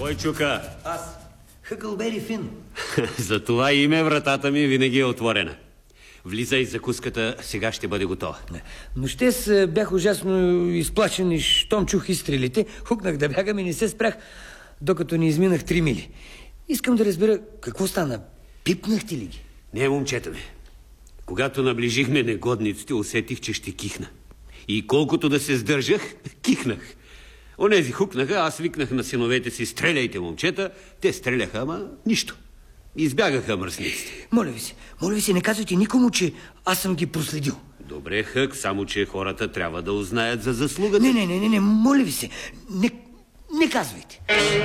Кой чука? Аз. Хъкълбери Фин. За това име вратата ми винаги е отворена. Влизай, закуската сега ще бъде готова. Но ще бях ужасно изплашен и щом чух изстрелите, хукнах да бягам и не се спрях, докато не изминах 3 мили. Искам да разбера какво стана. Пипнахте ли ги? Не, момчета ми. Когато наближихме негодниците, усетих, че ще кихна. И колкото да се сдържах, кихнах. Онези хукнаха, аз викнах на синовете си: стреляйте, момчета. Те стреляха, ама нищо. Избягаха мръсниците. Моля ви се, не казвайте никому, че аз съм ги проследил. Добре, Хък, само че хората трябва да узнаят за заслугата. Не, моля ви се, не казвайте.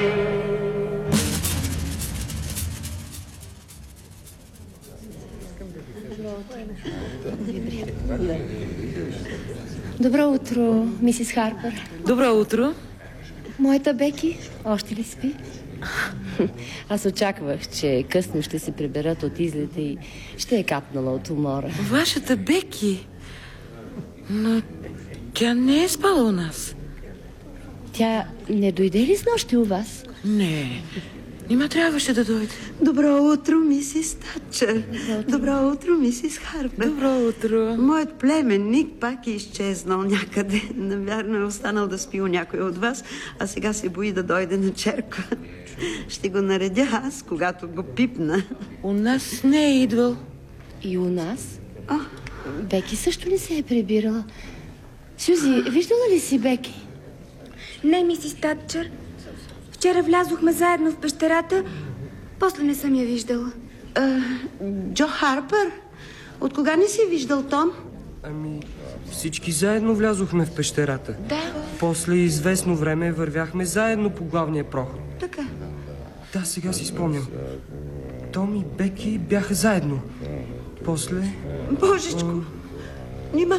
Добро утро, мисис Харпър. Добро утро. Моята Беки още ли спи? Аз очаквах, че късно ще се приберат от излета и ще е капнала от умора. Вашата Беки? Но тя не е спала у нас. Тя не дойде ли с нощи у вас? Не, нима трябваше да дойде. Добро утро, мисис Татчер. Добро утро, мисис Харпер. Добро утро. Моят племенник пак е изчезнал някъде. Навярно е останал да спи у някой от вас, а сега се бои да дойде на черква. Ще го наредя аз, когато го пипна. У нас не е идвал. И у нас? Беки също не се е прибирала. Сюзи, виждала ли си Беки? Не, мисис Татчер. Вчера влязохме заедно в пещерата, после не съм я виждала. Джо Харпър, от кога не си виждал Том? Ами, всички заедно влязохме в пещерата. Да. После известно време вървяхме заедно по главния проход. Така. Да, сега си спомням. Том и Беки бяха заедно. После... Божечко! Нима!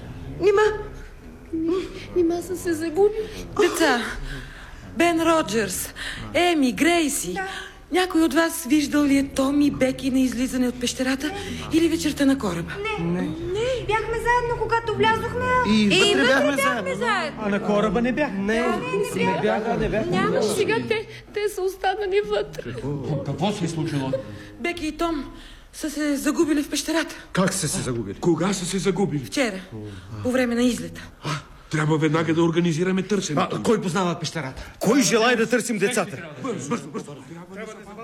Нима са се загубили. Деца, Бен Роджерс, Еми, Грейси. Да. Някой от вас виждал ли е Том и Беки на излизане от пещерата или вечерта на кораба? Не. Бяхме заедно, когато влязохме. И вътре бяхме заедно. А на кораба не бях. Не бяха. Няма, сега те са останали вътре. Какво се е случило? Беки и Том са се загубили в пещерата. Как са се загубили? Кога са се загубили? Вчера, по време на излета. Трябва веднага да организираме търсенето. Кой познава пещерата? Кой желая да търсим децата? Бързо.